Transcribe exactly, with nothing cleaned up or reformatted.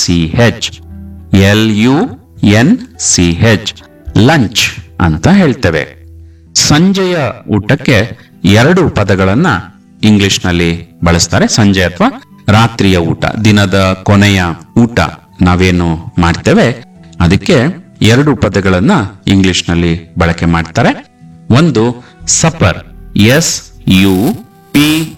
C H L U N C H lunch ಅಂತ ಹೇಳ್ತೇವೆ. ಸಂಜೆಯ ಊಟಕ್ಕೆ ಎರಡು ಪದಗಳನ್ನ ಇಂಗ್ಲಿಷ್ನಲ್ಲಿ ಬಳಸ್ತಾರೆ. ಸಂಜೆ ಅಥವಾ ರಾತ್ರಿಯ ಊಟ, ದಿನದ ಕೊನೆಯ ಊಟ ನಾವೇನು ಮಾಡ್ತೇವೆ ಅದಕ್ಕೆ ಎರಡು ಪದಗಳನ್ನ ಇಂಗ್ಲಿಷ್ನಲ್ಲಿ ಬಳಕೆ ಮಾಡ್ತಾರೆ. ಒಂದು ಸಪರ್, ಎಸ್ ಯು ಪಿ